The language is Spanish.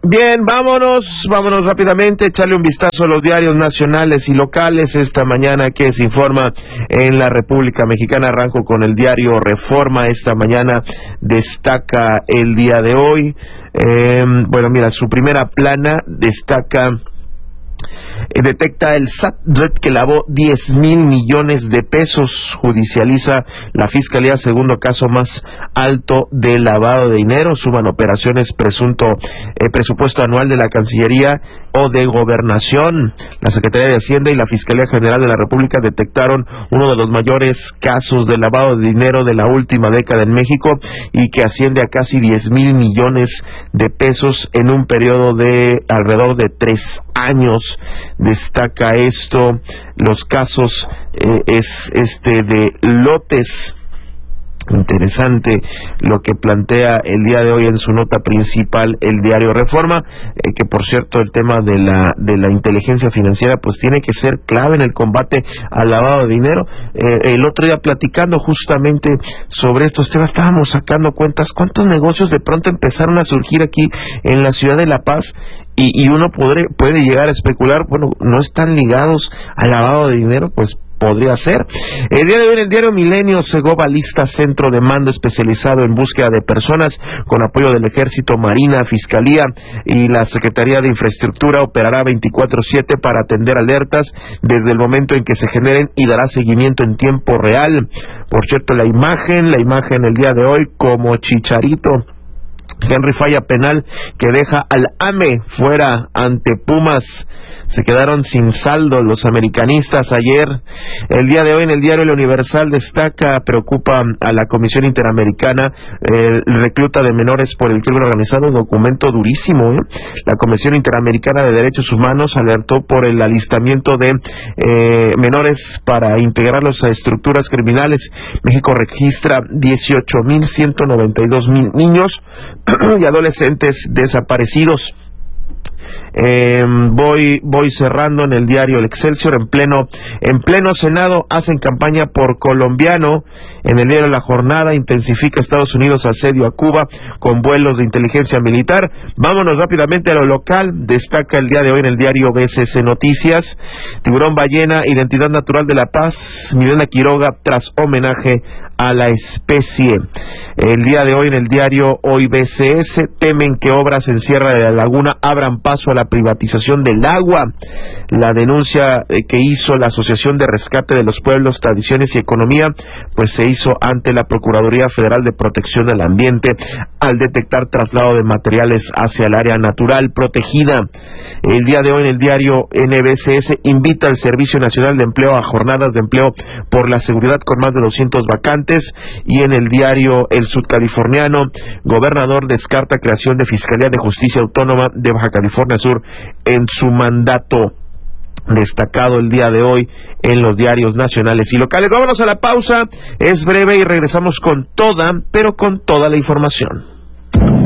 Bien, vámonos rápidamente, echarle un vistazo a los diarios nacionales y locales esta mañana que se informa en la República Mexicana. Arranco con el diario Reforma. Esta mañana destaca el día de hoy. Su primera plana destaca... detecta el SAT red que lavó 10,000 millones de pesos. Judicializa la Fiscalía segundo caso más alto de lavado de dinero. Suman operaciones presupuesto anual de la Cancillería o de Gobernación. La Secretaría de Hacienda y la Fiscalía General de la República detectaron uno de los mayores casos de lavado de dinero de la última década en México y que asciende a casi 10,000 millones de pesos en un periodo de alrededor de 3 años. Destaca esto, los casos es de lotes. Interesante lo que plantea el día de hoy en su nota principal el diario Reforma, que por cierto el tema de la inteligencia financiera pues tiene que ser clave en el combate al lavado de dinero. El otro día platicando justamente sobre estos temas estábamos sacando cuentas cuántos negocios de pronto empezaron a surgir aquí en la ciudad de La Paz y uno puede llegar a especular, bueno, no están ligados al lavado de dinero, pues podría ser. El día de hoy en el diario Milenio, Segova lista centro de mando especializado en búsqueda de personas con apoyo del Ejército, Marina, Fiscalía y la Secretaría de Infraestructura. Operará 24/7 para atender alertas desde el momento en que se generen y dará seguimiento en tiempo real. Por cierto, la imagen el día de hoy como Chicharito. Henry falla penal que deja al AME fuera ante Pumas. Se quedaron sin saldo los americanistas ayer. El día de hoy en el diario El Universal preocupa a la Comisión Interamericana el recluta de menores por el crimen organizado. Documento durísimo, ¿eh? La Comisión Interamericana de Derechos Humanos alertó por el alistamiento de menores para integrarlos a estructuras criminales. México registra 18,192 niños y adolescentes desaparecidos. Voy cerrando en el diario El Excelsior. En pleno Senado hacen campaña por colombiano. En el diario La Jornada, intensifica Estados Unidos asedio a Cuba con vuelos de inteligencia militar. Vámonos rápidamente a lo local. Destaca el día de hoy en el diario BCC Noticias: tiburón ballena, identidad natural de La Paz, Milena Quiroga tras homenaje a la especie. El día de hoy en el diario Hoy BCS, temen que obras en Sierra de la Laguna abran paso a la privatización del agua. La denuncia que hizo la Asociación de Rescate de los Pueblos, Tradiciones y Economía, pues se hizo ante la Procuraduría Federal de Protección al Ambiente al detectar traslado de materiales hacia el área natural protegida. El día de hoy en el diario NBCS, invita al Servicio Nacional de Empleo a jornadas de empleo por la seguridad con más de 200 vacantes. Y en el diario El Sudcaliforniano, gobernador descarta creación de Fiscalía de Justicia Autónoma de Baja California Sur en su mandato. Destacado el día de hoy en los diarios nacionales y locales. Vámonos a la pausa, es breve y regresamos con toda la información.